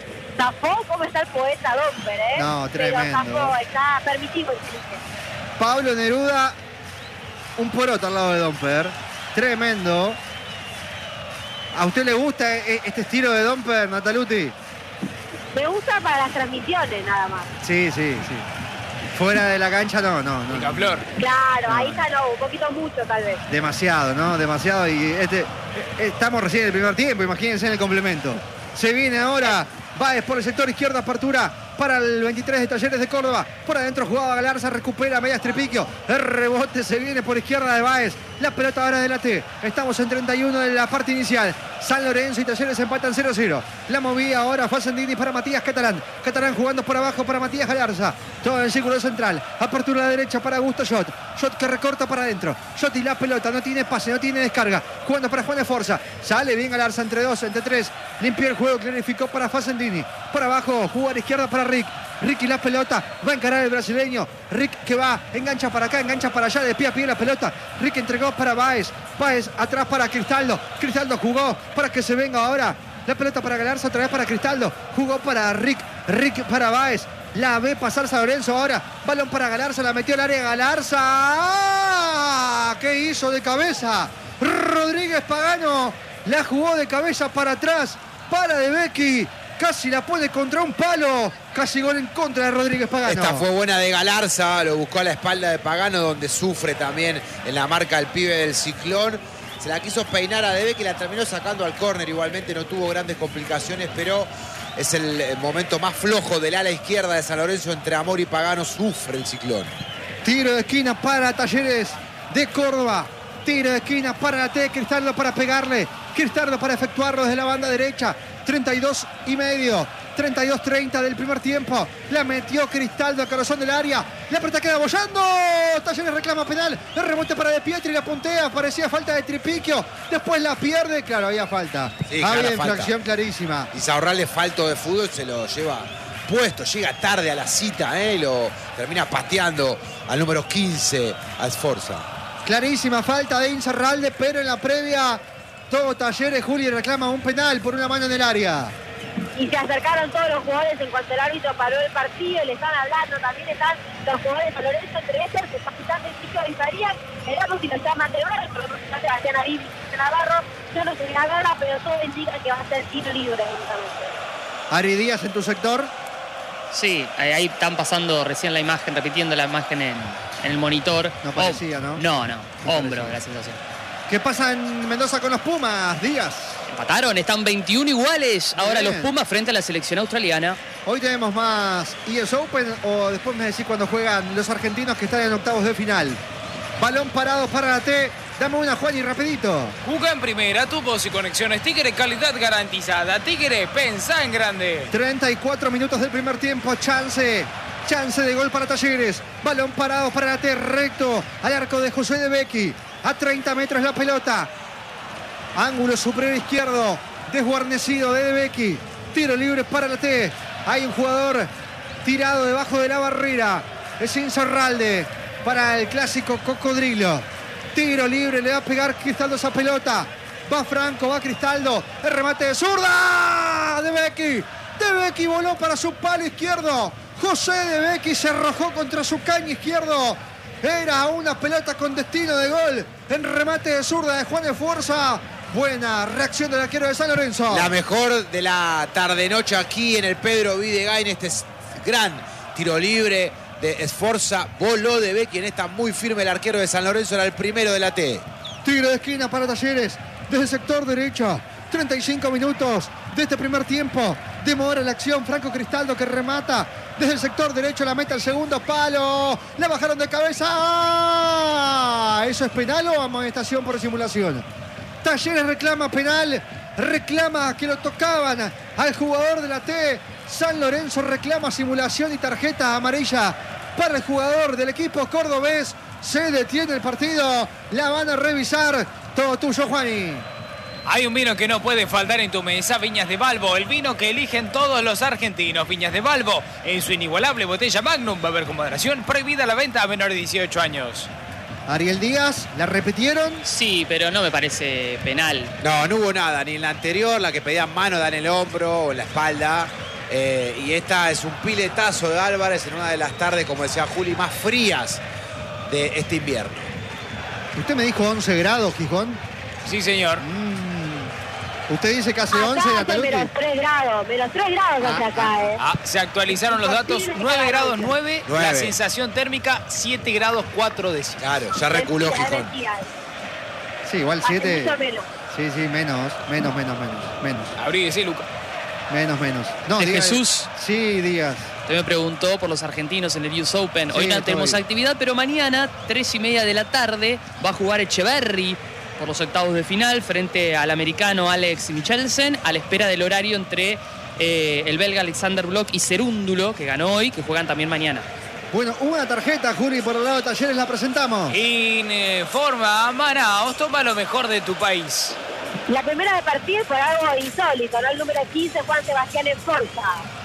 [SPEAKER 5] Zafó, ¿cómo está el poeta Domper, eh?
[SPEAKER 2] No, tremendo.
[SPEAKER 5] Pero zafó, está permitido el chiste.
[SPEAKER 2] Pablo Neruda, un poroto al lado de Domper. Tremendo. ¿A usted le gusta este estilo de Domper, Nataluti?
[SPEAKER 5] Me gusta para las transmisiones, nada más.
[SPEAKER 2] Sí, sí, sí. Fuera de la cancha, no, no, no.
[SPEAKER 3] Picaflor.
[SPEAKER 5] Claro,
[SPEAKER 2] no,
[SPEAKER 5] ahí está no, un poquito mucho tal vez.
[SPEAKER 2] Demasiado, ¿no? Demasiado. Y este, estamos recién en el primer tiempo, imagínense en el complemento. Se viene ahora Báez por el sector izquierdo, apertura para el veintitrés de Talleres de Córdoba. Por adentro jugaba Galarza, recupera Medias Tripiquio. El rebote se viene por izquierda de Báez. La pelota ahora de la T. Estamos en treinta y uno de la parte inicial. San Lorenzo y Talleres empatan cero cero. La movía ahora Facendini para Matías Catalán. Catalán jugando por abajo para Matías Galarza. Todo en el círculo central. Apertura a la derecha para Augusto Schott. Schott que recorta para adentro. Schott y la pelota. No tiene pase, no tiene descarga. Jugando para Juan de Forza. Sale bien Galarza entre dos, entre tres. Limpió el juego, clarificó para Facendini. Por abajo, jugar izquierda para Rick. Rick y la pelota, va a encarar el brasileño. Rick que va, engancha para acá, engancha para allá, de pie a pie la pelota. Rick entregó para Báez. Báez atrás para Cristaldo. Cristaldo jugó para que se venga ahora. La pelota para Galarza, otra vez para Cristaldo. Jugó para Rick. Rick para Báez. La ve pasar San Lorenzo ahora. Balón para Galarza, la metió al área Galarza. ¡Ah! ¿Qué hizo de cabeza? Rodríguez Pagano la jugó de cabeza para atrás. Para De Becchi. Casi la pone contra un palo. Casi gol en contra de Rodríguez Pagano.
[SPEAKER 1] Esta fue buena de Galarza. Lo buscó a la espalda de Pagano, donde sufre también en la marca el pibe del Ciclón. Se la quiso peinar a De Becchi, la terminó sacando al córner. Igualmente no tuvo grandes complicaciones, pero es el, el momento más flojo del ala izquierda de San Lorenzo. Entre Amor y Pagano sufre el Ciclón.
[SPEAKER 2] Tiro de esquina para Talleres de Córdoba. Tiro de esquina para la T. Cristaldo para pegarle. Cristaldo para efectuarlo desde la banda derecha. treinta y dos y medio. treinta y dos treinta del primer tiempo. La metió Cristaldo al corazón del área. La pelota queda bollando. Talleres reclama penal. El rebote para De Pietri. La puntea. Parecía falta de Tripiquio. Después la pierde. Claro, había falta.
[SPEAKER 1] Sí,
[SPEAKER 2] había infracción clarísima.
[SPEAKER 1] Y Saurralde, falto de fútbol, se lo lleva puesto. Llega tarde a la cita, ¿eh? Y lo termina pateando al número quince, a Sforza.
[SPEAKER 2] Clarísima falta de Insaurralde, pero en la previa todo Talleres, Juli, reclama un penal por una mano en el área.
[SPEAKER 5] Y se acercaron todos los jugadores en cuanto el árbitro paró el partido y le están hablando. También están los jugadores de San Lorenzo, entre ellos el capitán del sitio de Isarías, el árbitro y lo llama de hora, pero no se Sebastián Arí, Navarro. Yo no sé la gana, pero todo indica que va a ser tiro libre.
[SPEAKER 2] Ari Díaz, en tu sector.
[SPEAKER 4] Sí, ahí están pasando recién la imagen, repitiendo la imagen en, en el monitor.
[SPEAKER 2] No parecía, ¿no?
[SPEAKER 4] No, no,
[SPEAKER 2] no
[SPEAKER 4] hombro
[SPEAKER 2] parecía.
[SPEAKER 4] la sensación.
[SPEAKER 2] ¿Qué pasa en Mendoza con los Pumas, Díaz?
[SPEAKER 4] Empataron, están veintiuno iguales. Ahora
[SPEAKER 2] Bien.
[SPEAKER 4] los Pumas frente a la selección australiana.
[SPEAKER 2] Hoy tenemos más U S Open o después me decís cuando juegan los argentinos que están en octavos de final. Balón parado para la T. Dame una, Juan, y rapidito.
[SPEAKER 3] Juega en primera, tubos y conexiones Tigre, calidad garantizada. Tigre, pensá en grande.
[SPEAKER 2] treinta y cuatro minutos del primer tiempo. Chance. Chance de gol para Talleres. Balón parado para la T. Recto al arco de José de Becchi. A treinta metros la pelota. Ángulo superior izquierdo. Desguarnecido de De Becchi. Tiro libre para la T. Hay un jugador tirado debajo de la barrera. Es Insaurralde para el clásico cocodrilo. Tiro libre, le va a pegar Cristaldo esa pelota. Va Franco, va Cristaldo. El remate de zurda. De Becchi. De Becchi voló para su palo izquierdo. José De Becchi se arrojó contra su caño izquierdo. Era una pelota con destino de gol. En remate de zurda de Juan Esforza. Buena reacción del arquero de San Lorenzo.
[SPEAKER 1] La mejor de la tarde-noche aquí en el Pedro Videgain. Este es gran tiro libre de Esforza. Voló De Becchi. En esta muy firme el arquero de San Lorenzo. Era el primero de la T.
[SPEAKER 2] Tiro de esquina para Talleres. Desde el sector derecho. treinta y cinco minutos de este primer tiempo. Demora la acción. Franco Cristaldo que remata. Desde el sector derecho la mete al segundo palo. La bajaron de cabeza. ¡Ah! ¿Eso es penal o amonestación por simulación? Talleres reclama penal. Reclama que lo tocaban al jugador de la T. San Lorenzo reclama simulación y tarjeta amarilla para el jugador del equipo cordobés. Se detiene el partido. La van a revisar. Todo tuyo, Juani.
[SPEAKER 3] Hay un vino que no puede faltar en tu mesa, Viñas de Balbo, el vino que eligen todos los argentinos. Viñas de Balbo, en su inigualable botella Magnum, va a haber con moderación, prohibida la venta a menores de dieciocho años.
[SPEAKER 2] Ariel Díaz, ¿la repitieron?
[SPEAKER 4] Sí, pero no me parece penal.
[SPEAKER 1] No, no hubo nada. Ni en la anterior, la que pedían mano, da en el hombro o en la espalda. Eh, y esta es un piletazo de Álvarez en una de las tardes, como decía Juli, más frías de este invierno.
[SPEAKER 2] Usted me dijo once grados, Gijón.
[SPEAKER 3] Sí, señor.
[SPEAKER 2] Mm. Usted dice que hace once,
[SPEAKER 5] Acá hace
[SPEAKER 2] Natalucci.
[SPEAKER 5] menos tres grados, menos tres grados hace
[SPEAKER 2] Ah,
[SPEAKER 5] acá, ¿eh?
[SPEAKER 3] Ah, se actualizaron los datos, nueve grados nueve, la
[SPEAKER 1] Nueve.
[SPEAKER 3] sensación térmica siete grados cuatro décimas.
[SPEAKER 1] Claro, ya reculó
[SPEAKER 5] Mentira,
[SPEAKER 1] Gijón.
[SPEAKER 5] mentira.
[SPEAKER 2] Sí, igual
[SPEAKER 5] Hace
[SPEAKER 2] siete.
[SPEAKER 5] mucho menos.
[SPEAKER 2] Sí, sí, menos, menos, menos, menos, menos,
[SPEAKER 3] Abríguese, Luca.
[SPEAKER 2] menos, menos. No,
[SPEAKER 4] De
[SPEAKER 2] diga-
[SPEAKER 4] Jesús.
[SPEAKER 2] Sí, Díaz.
[SPEAKER 4] Usted me preguntó por los argentinos en el U S Open. Hoy
[SPEAKER 2] Sí,
[SPEAKER 4] no tenemos
[SPEAKER 2] estoy.
[SPEAKER 4] actividad, pero mañana, tres y media de la tarde, va a jugar Echeverry por los octavos de final frente al americano Alex Michelsen, a la espera del horario entre eh, el belga Alexander Bloch y Cerúndulo, que ganó hoy, que juegan también mañana.
[SPEAKER 2] Bueno, una tarjeta, Juli, por el lado de Talleres la presentamos.
[SPEAKER 3] Informa Manaos, toma lo mejor de tu país.
[SPEAKER 5] La primera de partir por algo insólito, ¿no? El número quince, Juan Sebastián Esforza.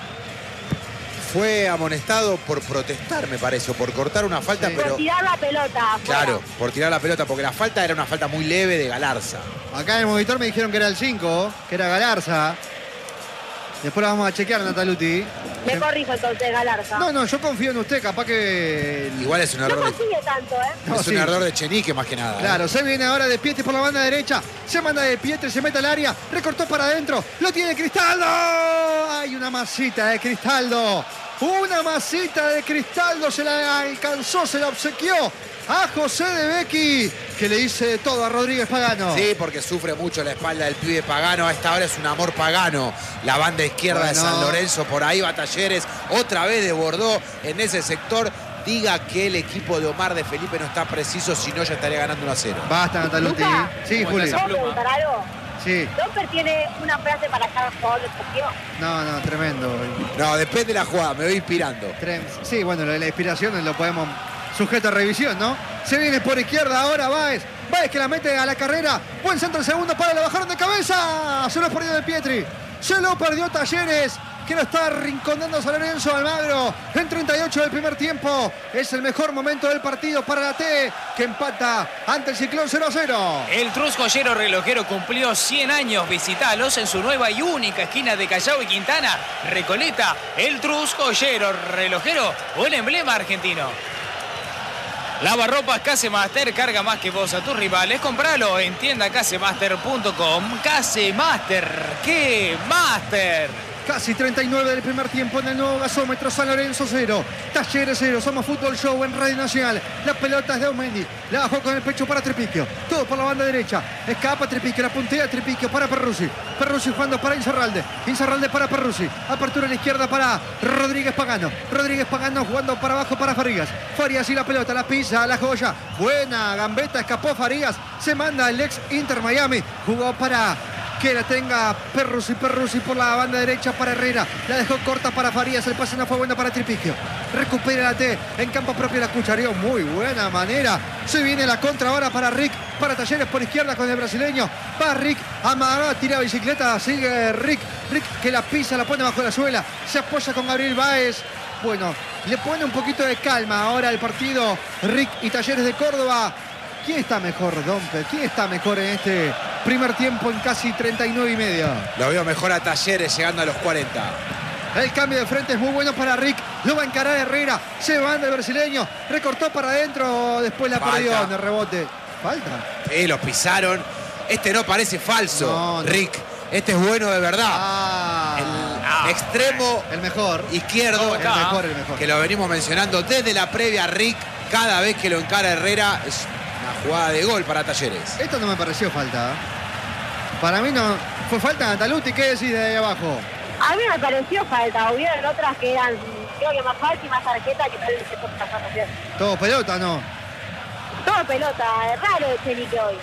[SPEAKER 1] Fue amonestado por protestar, me parece, o por cortar una falta,
[SPEAKER 2] Sí.
[SPEAKER 1] pero...
[SPEAKER 5] Por tirar la pelota afuera.
[SPEAKER 1] Claro, por tirar la pelota, porque la falta era una falta muy leve de Galarza.
[SPEAKER 2] Acá en el monitor me dijeron que era el cinco, que era Galarza. Después la vamos a chequear, Nataluti.
[SPEAKER 5] Me corrijo entonces, Galarza.
[SPEAKER 2] No, no, yo confío en usted, capaz que...
[SPEAKER 1] Igual es un
[SPEAKER 5] No
[SPEAKER 1] error de,
[SPEAKER 5] consigue tanto, ¿eh?
[SPEAKER 2] No,
[SPEAKER 1] es un
[SPEAKER 2] sí.
[SPEAKER 1] error de Chenique más que nada. ¿eh?
[SPEAKER 2] Claro, se viene ahora de Pietri por la banda derecha. Se manda de Pietri, se mete al área. Recortó para adentro. Lo tiene Cristaldo. Hay una masita de Cristaldo. Una masita de Cristaldo. Se la alcanzó, se la obsequió a José de Becchi, que le dice de todo a Rodríguez Pagano.
[SPEAKER 1] Sí, porque sufre mucho la espalda del pibe Pagano. A esta hora es un amor Pagano. La banda izquierda de
[SPEAKER 2] Bueno.
[SPEAKER 1] San Lorenzo. Por ahí va Talleres. Otra vez desbordó en ese sector. Diga que el equipo de Omar de Felipe no está preciso, si no ya estaría ganando uno a cero.
[SPEAKER 2] Basta, Nataluti.
[SPEAKER 5] Luca,
[SPEAKER 2] Sí,
[SPEAKER 3] ¿cómo
[SPEAKER 2] Juli.
[SPEAKER 3] estás?
[SPEAKER 5] ¿Puedo preguntar algo?
[SPEAKER 2] Sí.
[SPEAKER 5] Domper tiene una frase para cada jugador del partido.
[SPEAKER 2] No, no, tremendo.
[SPEAKER 1] No, depende de la jugada, me voy inspirando.
[SPEAKER 2] Trem- Sí, bueno, lo de la inspiración lo podemos sujeto a revisión, ¿no? Se viene por izquierda ahora Báez. Báez que la mete a la carrera. Buen centro el segundo para, la bajaron de cabeza. Se lo perdió de Pietri. Se lo perdió Talleres, que lo está rinconando San Lorenzo. Almagro en treinta y ocho del primer tiempo. Es el mejor momento del partido para la T, que empata ante el Ciclón cero a cero.
[SPEAKER 3] El Trus Joyero Relojero cumplió cien años. Visitalos en su nueva y única esquina de Callao y Quintana. Recoleta, el Trus Joyero Relojero, un emblema argentino. Lavarropas Casemaster, carga más que vos a tus rivales. Compralo en tienda casemaster punto com. Casemaster, ¡qué master!
[SPEAKER 2] Casi treinta y nueve del primer tiempo en el nuevo gasómetro. San Lorenzo cero, Talleres cero. Somos Fútbol Show en Radio Nacional. La pelota es de Aumendi. La bajó con el pecho para Tripiquio. Todo por la banda derecha. Escapa Tripiquio. La puntea Tripiquio para Perruzzi. Perruzzi jugando para Insaurralde. Insaurralde para Perruzzi. Apertura a la izquierda para Rodríguez Pagano. Rodríguez Pagano jugando para abajo para Farías. Farías y la pelota. La pisa, la joya. Buena gambeta. Escapó Farías. Se manda el ex Inter Miami. Jugó para que la tenga Perruzzi, Perruzzi por la banda derecha para Herrera. La dejó corta para Farías. El pase no fue bueno para Tripiquio. Recupera la T. En campo propio la cuchareó. Muy buena manera. Se viene la contra ahora para Rick. Para Talleres por izquierda con el brasileño. Va Rick. Amaga. Tira bicicleta. Sigue Rick. Rick que la pisa. La pone bajo la suela. Se apoya con Gabriel Báez. Bueno, le pone un poquito de calma ahora al partido Rick y Talleres de Córdoba. ¿Quién está mejor, Dompe? ¿Quién está mejor en este primer tiempo en casi treinta y nueve y medio?
[SPEAKER 1] Lo veo mejor a Talleres llegando a los cuarenta.
[SPEAKER 2] El cambio de frente es muy bueno para Rick. Lo va a encarar Herrera. Se va el brasileño. Recortó para adentro. Después la
[SPEAKER 1] Falta.
[SPEAKER 2] perdió en el rebote. Falta.
[SPEAKER 1] Eh, lo pisaron. Este no parece falso,
[SPEAKER 2] No, no.
[SPEAKER 1] Rick. Este es bueno de verdad.
[SPEAKER 2] Ah,
[SPEAKER 1] El
[SPEAKER 3] Ah.
[SPEAKER 1] extremo
[SPEAKER 2] el mejor.
[SPEAKER 1] izquierdo,
[SPEAKER 2] El mejor, el mejor.
[SPEAKER 1] que lo venimos mencionando desde la previa, Rick. Cada vez que lo encara Herrera es una jugada de gol para Talleres.
[SPEAKER 2] Esto no me pareció falta. Para mí no. ¿Fue falta Nataluti? ¿Qué decís de ahí abajo?
[SPEAKER 5] A mí me pareció falta. Hubieron otras que eran, creo que más falta y más tarjeta que tal vez se puede pasar.
[SPEAKER 2] Todo pelota, ¿no?
[SPEAKER 5] Todo pelota. Es raro el Chenique hoy.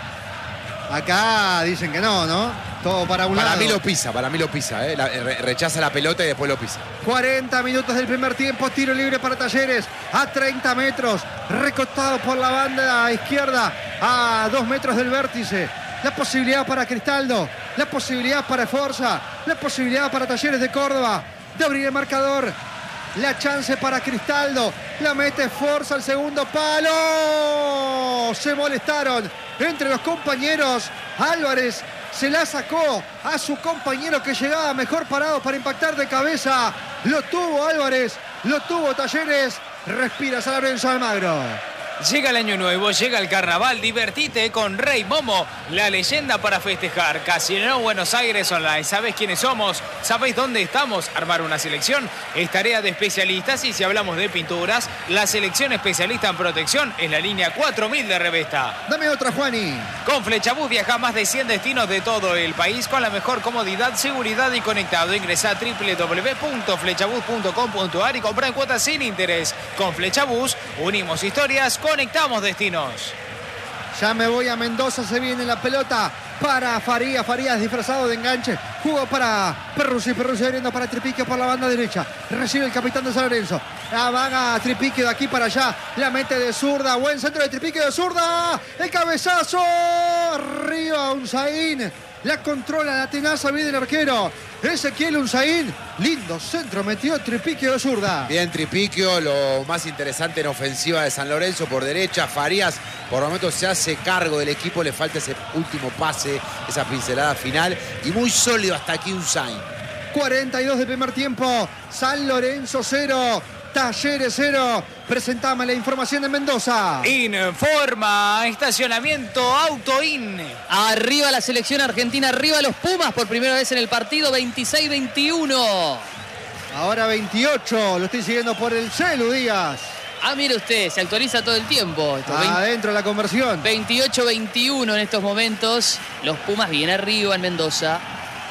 [SPEAKER 2] Acá dicen que no, ¿no? Todo para un
[SPEAKER 1] Para
[SPEAKER 2] lado.
[SPEAKER 1] mí lo pisa, para mí lo pisa. eh. La- re- rechaza la pelota y después lo pisa.
[SPEAKER 2] cuarenta minutos del primer tiempo, tiro libre para Talleres a treinta metros, recostado por la banda izquierda a dos metros del vértice. La posibilidad para Cristaldo, la posibilidad para Forza, la posibilidad para Talleres de Córdoba de abrir el marcador. La chance para Cristaldo, la mete Forza al segundo palo. Se molestaron entre los compañeros. Álvarez se la sacó a su compañero que llegaba mejor parado para impactar de cabeza. Lo tuvo Álvarez, lo tuvo Talleres. Respira San Lorenzo Almagro.
[SPEAKER 3] Llega el año nuevo, llega el carnaval, divertite con Rey Momo, la leyenda para festejar. Casino Buenos Aires Online. ¿Sabés quiénes somos? ¿Sabéis dónde estamos? Armar una selección es tarea de especialistas y si hablamos de pinturas, la selección especialista en protección es la línea cuatro mil de Revesta.
[SPEAKER 2] Dame otra, Juani.
[SPEAKER 3] Con Flechabús viaja a más de cien destinos de todo el país con la mejor comodidad, seguridad y conectado. Ingresa a doble u doble u doble u punto flechabús punto com punto a r y compra en cuotas sin interés. Con Flechabús unimos historias, conectamos destinos.
[SPEAKER 2] Ya me voy a Mendoza, se viene la pelota para Farías, Farías disfrazado de enganche, jugó para Perruzzi, Perruzzi abriendo para Tripiquio por la banda derecha, recibe el capitán de San Lorenzo, la vaga Tripiquio de aquí para allá, la mete de zurda, buen centro de Tripiquio de zurda, el cabezazo, arriba Unzaín, la controla, la tenaza, viene el arquero, Ezequiel Unzaín, lindo centro, metió Tripiquio de zurda.
[SPEAKER 1] Bien Tripiquio, lo más interesante en ofensiva de San Lorenzo por derecha. Farías por momentos se hace cargo del equipo, le falta ese último pase, esa pincelada final. Y muy sólido hasta aquí Unzaín.
[SPEAKER 2] cuarenta y dos del primer tiempo, San Lorenzo cero, Talleres cero. Presentame la información de Mendoza.
[SPEAKER 3] Informa, estacionamiento Autoin.
[SPEAKER 4] Arriba la selección argentina, arriba los Pumas por primera vez en el partido, veintiséis veintiuno.
[SPEAKER 2] Ahora veintiocho, lo estoy siguiendo por el celu, Díaz.
[SPEAKER 4] Ah, mire usted, se actualiza todo el tiempo. Esto, veinte
[SPEAKER 2] Adentro la conversión.
[SPEAKER 4] veintiocho veintiuno en estos momentos. Los Pumas bien arriba en Mendoza.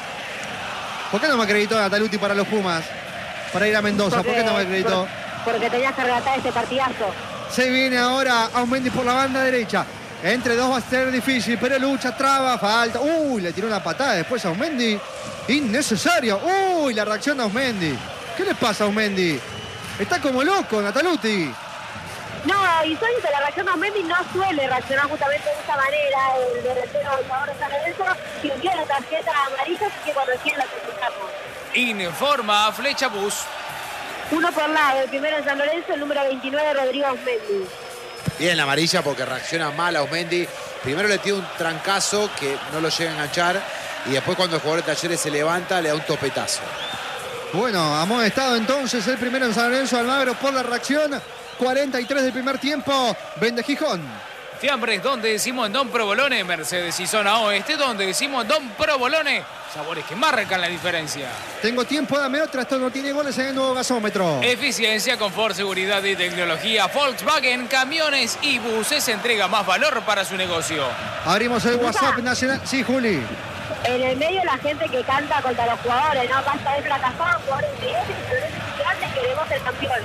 [SPEAKER 2] ¿Por qué no me acreditó Nataluti para los Pumas? Para ir a Mendoza, ¿por qué no me acreditó?
[SPEAKER 5] por- porque tenías que relatar este partidazo.
[SPEAKER 2] Se viene ahora Aumendi por la banda derecha. Entre dos va a ser difícil, pero lucha, traba, falta. Uy, le tiró una patada después a Aumendi. Innecesario. Uy, la reacción de Aumendi. ¿Qué le pasa a Aumendi? Está como loco, Nataluti.
[SPEAKER 5] No, insólito, la reacción de Mendy no suele reaccionar justamente de esa manera. El delantero del jugador de San Lorenzo sintió la tarjeta amarilla, así que cuando quiera la festejamos.
[SPEAKER 3] Informa Flechabús.
[SPEAKER 5] Uno por lado, el primero en San Lorenzo, el número veintinueve, Rodrigo Mendy.
[SPEAKER 1] Bien la amarilla porque reacciona mal a Aumendi. Primero le tira un trancazo que no lo llega a enganchar. Y después cuando el jugador de Talleres se levanta le da un topetazo.
[SPEAKER 2] Bueno, amonestado entonces el primero en San Lorenzo Almagro por la reacción. cuarenta y tres del primer tiempo. Vende Gijón.
[SPEAKER 3] Fiambres, donde decimos en Don Provolone, Mercedes y zona oeste, donde decimos en Don Provolone, sabores que marcan la diferencia.
[SPEAKER 2] Tengo tiempo, dame otra, esto no tiene goles en el nuevo gasómetro.
[SPEAKER 3] Eficiencia, confort, seguridad y tecnología. Volkswagen, camiones y buses, entrega más valor para su negocio.
[SPEAKER 2] Abrimos el WhatsApp nacional. Sí, Juli.
[SPEAKER 5] En el medio la gente que canta contra los jugadores, ¿no? Basta de fracasar, jugadores ingleses, grandes, queremos ser campeón.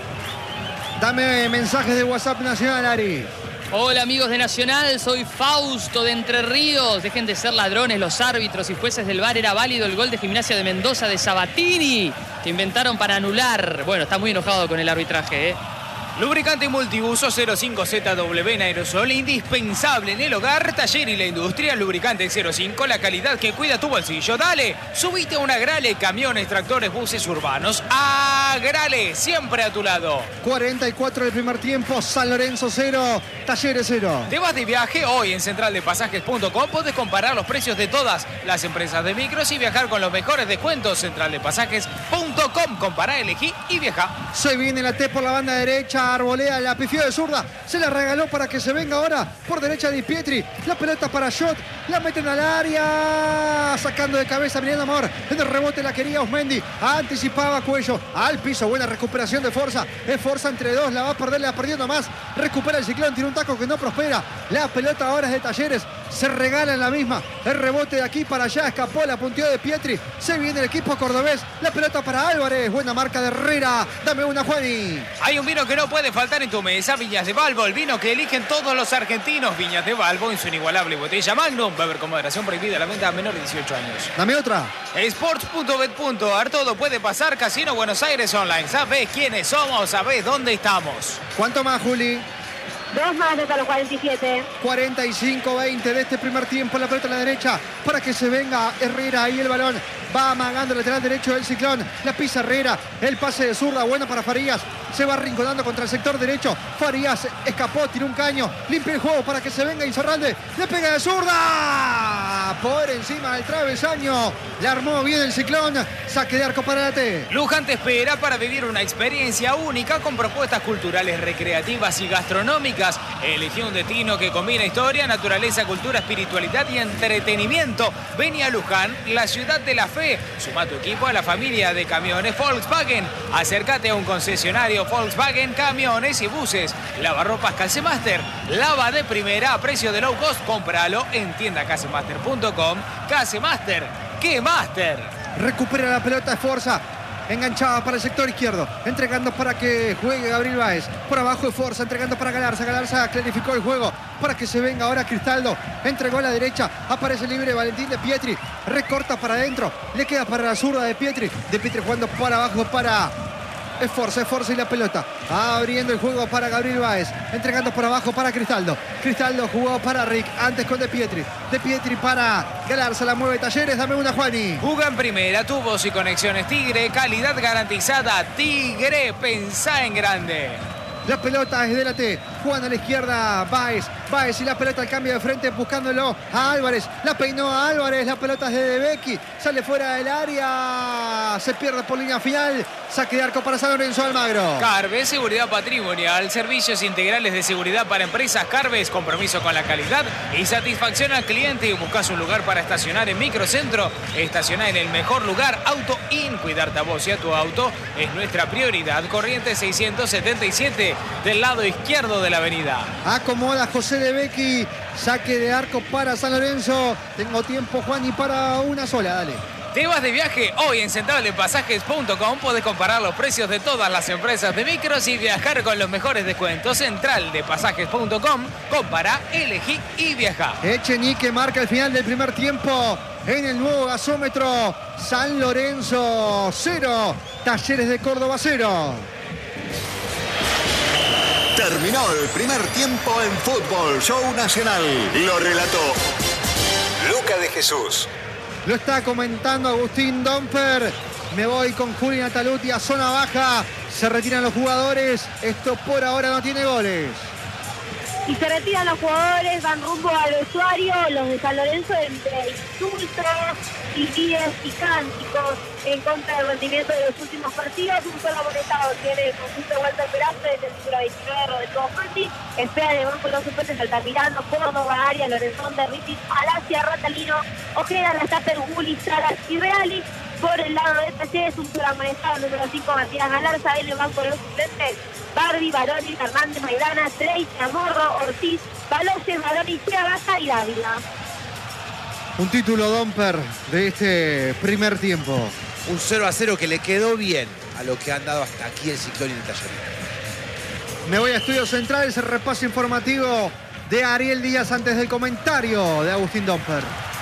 [SPEAKER 2] Dame mensajes de WhatsApp nacional, Ari.
[SPEAKER 4] Hola amigos de Nacional, soy Fausto de Entre Ríos. Dejen de ser ladrones los árbitros y jueces del V A R. Era válido el gol de Gimnasia de Mendoza de Sabatini, que inventaron para anular. Bueno, está muy enojado con el arbitraje, ¿eh?
[SPEAKER 3] Lubricante multiuso cero cinco Z W en aerosol, indispensable en el hogar, taller y la industria. Lubricante cero cinco, la calidad que cuida tu bolsillo. Dale, subite a una Agrale, camiones, tractores, buses urbanos. Agrale, siempre a tu lado.
[SPEAKER 2] cuarenta y cuatro del primer tiempo, San Lorenzo cero, Talleres cero.
[SPEAKER 3] ¿Te vas de viaje? Hoy en central de pasajes punto com podés comparar los precios de todas las empresas de micros y viajar con los mejores descuentos. central de pasajes punto com, compará, elegí y viaja.
[SPEAKER 2] Se viene la T por la banda derecha. Arbolea, la pifió de zurda, se la regaló para que se venga ahora por derecha Di Pietri, la pelota para Shot, la meten al área, sacando de cabeza Emiliano Amor, en el rebote la quería Osmendi, anticipaba Cuello, al piso, buena recuperación de Forza, es Forza entre dos, la va a perder, la va perdiendo más, recupera el Ciclón, tiene un taco que no prospera, la pelota ahora es de Talleres, se regala en la misma, el rebote de aquí para allá, escapó, la punteó de Pietri, se viene el equipo cordobés, la pelota para Álvarez, buena marca de Herrera, dame una Juani.
[SPEAKER 3] Hay un vino que no puede faltar en tu mesa, Viñas de Balbo, el vino que eligen todos los argentinos. Viñas de Balbo en su inigualable botella Magnum. Beber con moderación, prohibida la venta a menor de dieciocho años.
[SPEAKER 2] Dame otra.
[SPEAKER 3] Sports punto bet punto ar, todo puede pasar. Casino Buenos Aires Online. ¿Sabés quiénes somos? ¿Sabés dónde estamos?
[SPEAKER 2] ¿Cuánto más, Juli?
[SPEAKER 5] Dos más hasta los cuarenta y siete.
[SPEAKER 2] cuarenta y cinco veinte de este primer tiempo. La pelota a la derecha para que se venga Herrera. Ahí el balón va amagando el lateral derecho del Ciclón. La pisa Herrera. El pase de zurda. Bueno para Farías. Se va arrinconando contra el sector derecho. Farías escapó, tiró un caño. Limpia el juego para que se venga Insaurralde. Le pega de zurda. Por encima del travesaño. Le armó bien el Ciclón. Saque de arco para la T.
[SPEAKER 3] Luján te espera para vivir una experiencia única con propuestas culturales, recreativas y gastronómicas. Elegí un destino que combina historia, naturaleza, cultura, espiritualidad y entretenimiento. Vení a Luján, la ciudad de la fe. Suma tu equipo a la familia de camiones Volkswagen. Acércate a un concesionario Volkswagen, camiones y buses. Lavarropas Casemaster. Lava de primera a precio de low cost. Cómpralo en tienda casemaster punto com. Casemaster. ¡Qué Master!
[SPEAKER 2] Recupera la pelota de Forza. Enganchada para el sector izquierdo, entregando para que juegue Gabriel Báez. Por abajo de Forza, entregando para Galarza. Galarza clarificó el juego para que se venga ahora Cristaldo. Entregó a la derecha, aparece libre Valentín de Pietri. Recorta para adentro, le queda para la zurda de Pietri. De Pietri jugando para abajo para... Es Forza, es Forza y la pelota. Abriendo el juego para Gabriel Báez. Entregando por abajo para Cristaldo. Cristaldo jugó para Rick. Antes con De Pietri. De Pietri para Galarza. La mueve Talleres. Dame una, Juani.
[SPEAKER 3] Juga en primera. Tubos y conexiones Tigre. Calidad garantizada. Tigre. Pensá en grande.
[SPEAKER 2] La pelota es de la T. Juan a la izquierda. Báez. Báez y la pelota al cambio de frente buscándolo a Álvarez. La peinó a Álvarez. La pelota es de De Becchi. Sale fuera del área. Se pierde por línea final. Saque de arco para San Lorenzo Almagro.
[SPEAKER 3] Carves, seguridad patrimonial. Servicios integrales de seguridad para empresas. Carves, compromiso con la calidad y satisfacción al cliente. Buscas un lugar para estacionar en Microcentro. Estacionar en el mejor lugar. Auto In. Cuidarte a vos y a tu auto es nuestra prioridad. Corriente seiscientos setenta y siete del lado izquierdo de la avenida.
[SPEAKER 2] Acomoda José De Becchi. Saque de arco para San Lorenzo. Tengo tiempo, Juan, y para una sola. Dale.
[SPEAKER 3] ¿Te vas de viaje? Hoy en central de pasajes punto com podés comparar los precios de todas las empresas de micros y viajar con los mejores descuentos. central de pasajes punto com. Compara, elegí y viaja.
[SPEAKER 2] Echenique marca el final del primer tiempo en el nuevo gasómetro. San Lorenzo cero. Talleres de Córdoba cero.
[SPEAKER 6] Terminó el primer tiempo en Fútbol Show Nacional. Lo relató Luca de Jesús.
[SPEAKER 2] Lo está comentando Agustín Domper. Me voy con Juli Nataluti a zona baja. Se retiran los jugadores. Esto por ahora no tiene goles.
[SPEAKER 5] y se retiran los jugadores, van rumbo al vestuario, los de San Lorenzo, entre insultos, silbidos y cánticos en contra del rendimiento de los últimos partidos. Un solo amonestado tiene el conjunto de Walter Peraza desde el número veintinueve, Rodrigo Fanti. Espera además por los suplentes Altamirano, Córdoba, Arias, Lorenzón, Derritis, Alacia, Ratalino, Ojeda, Lastaper, Guli, Salas y Reali. Por el lado de Talleres, un solo amonestado, número cinco, Matías Galarza. En el banco de los suplentes, Bardi, Baroni, Hernández, Maidana, Trey, Chamorro, Ortiz, Baloyes, Baroni, Chiavaca y Dávila.
[SPEAKER 2] Un título Domper de este primer tiempo.
[SPEAKER 1] Un cero a cero que le quedó bien a lo que han dado hasta aquí el Ciclón y el Talleres.
[SPEAKER 2] Me voy a Estudios Centrales, el repaso informativo de Ariel Díaz antes del comentario de Agustín Domper.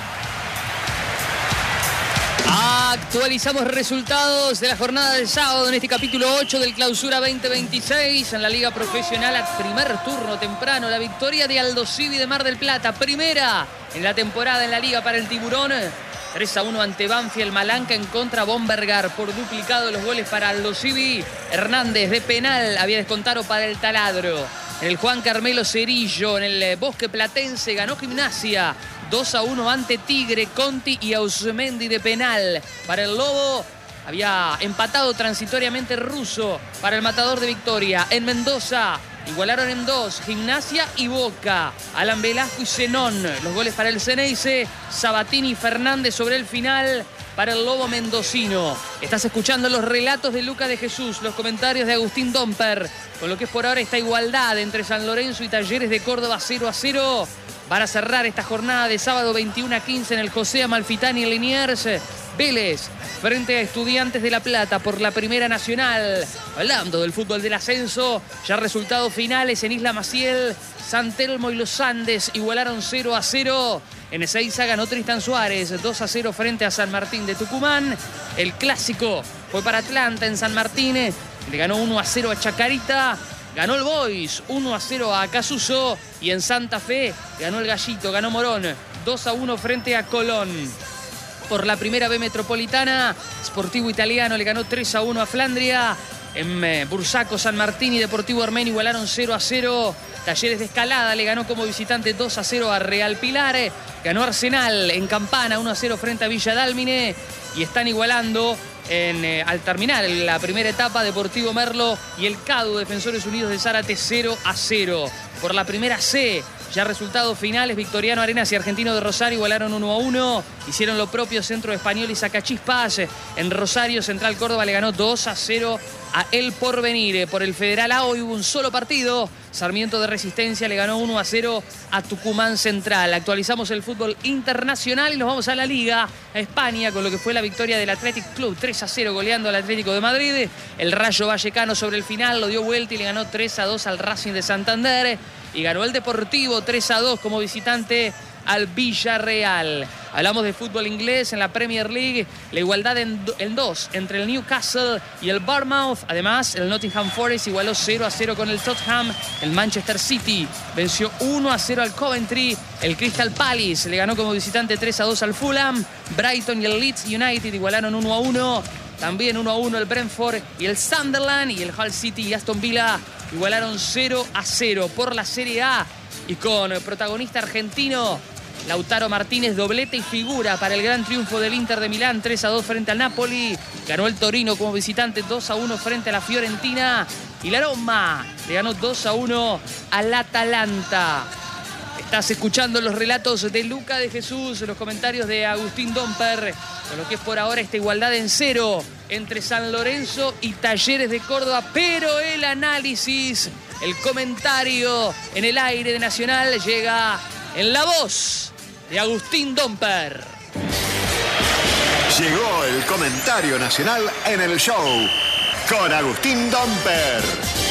[SPEAKER 4] Actualizamos resultados de la jornada del sábado en este capítulo ocho del Clausura veinte veintiséis. En la Liga Profesional, a primer turno temprano, la victoria de Aldosivi de Mar del Plata. Primera en la temporada en la Liga para el Tiburón. tres a uno ante Banfield. Malanca en contra Bombergar. Por duplicado los goles para Aldosivi. Hernández de penal había descontado para el Taladro. En el Juan Carmelo Cerillo, en el Bosque Platense, ganó Gimnasia. dos a uno ante Tigre, Conti y Ausmendi de penal. Para el Lobo había empatado transitoriamente Russo para el Matador de Victoria. En Mendoza igualaron en dos Gimnasia y Boca. Alan Velasco y Zenón. Los goles para el Ceneice. Sabatini y Fernández sobre el final para el Lobo mendocino. Estás escuchando los relatos de Luca de Jesús, los comentarios de Agustín Domper, con lo que es por ahora esta igualdad entre San Lorenzo y Talleres de Córdoba cero a cero. Para cerrar esta jornada de sábado veintiuno a quince en el José Amalfitani en Liniers. Vélez frente a Estudiantes de La Plata por la Primera Nacional. Hablando del fútbol del ascenso, ya resultados finales en Isla Maciel. San Telmo y los Andes igualaron cero a cero. En Ezeiza ganó Tristan Suárez dos a cero frente a San Martín de Tucumán. El clásico fue para Atlanta en San Martín. Le ganó uno a cero a Chacarita. Ganó el Boys uno a cero a Acasuso. Y en Santa Fe ganó el Gallito, ganó Morón dos a uno frente a Colón. Por la Primera B Metropolitana, Sportivo Italiano le ganó tres a uno a Flandria. En eh, Bursaco, San Martín y Deportivo Armenio igualaron cero a cero. Talleres de Escalada le ganó como visitante dos a cero a Real Pilar. Ganó Arsenal en Campana uno a cero frente a Villa Dálmine. Y están igualando en, eh, al terminar la primera etapa Deportivo Merlo y el CADU Defensores Unidos de Zárate cero a cero. Por la Primera C, ya resultados finales, Victoriano Arenas y Argentino de Rosario igualaron uno a uno. Hicieron lo propio Centro Español y Sacachispas. En Rosario, Central Córdoba le ganó dos a cero a El Porvenir. Por el Federal A hoy hubo un solo partido. Sarmiento de Resistencia le ganó uno a cero a Tucumán Central. Actualizamos el fútbol internacional y nos vamos a la Liga, a España, con lo que fue la victoria del Athletic Club tres a cero goleando al Atlético de Madrid. El Rayo Vallecano sobre el final lo dio vuelta y le ganó tres a dos al Racing de Santander. Y ganó el Deportivo tres a dos como visitante al Villarreal. Hablamos de fútbol inglés en la Premier League. La igualdad en, en dos entre el Newcastle y el Bournemouth. Además, el Nottingham Forest igualó cero a cero con el Tottenham. El Manchester City venció uno a cero al Coventry. El Crystal Palace le ganó como visitante tres a dos al Fulham. Brighton y el Leeds United igualaron uno a uno. También uno a uno el Brentford y el Sunderland. Y el Hull City y Aston Villa igualaron cero a cero. Por la Serie A y con protagonista argentino, Lautaro Martínez, doblete y figura para el gran triunfo del Inter de Milán, tres a dos frente al Napoli. Ganó el Torino como visitante dos a uno frente a la Fiorentina. Y la Roma le ganó dos a uno al Atalanta. Estás escuchando los relatos de Luca de Jesús, los comentarios de Agustín Domper, con lo que es por ahora esta igualdad en cero entre San Lorenzo y Talleres de Córdoba. Pero el análisis, el comentario en el aire de Nacional llega en la voz de Agustín Domper.
[SPEAKER 6] Llegó el comentario nacional en el show con Agustín Domper.